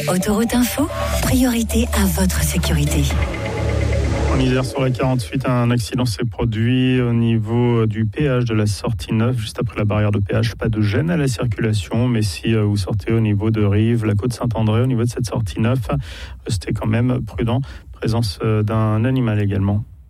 Autoroute Info, priorité à votre sécurité. En Isère, sur la 48, un accident s'est produit au niveau du péage de la sortie 9, juste après la barrière de péage. Pas de gêne à la circulation, mais si vous sortez au niveau de Rives, la Côte-Saint-André, au niveau de cette sortie 9, restez quand même prudent. Présence d'un animal également.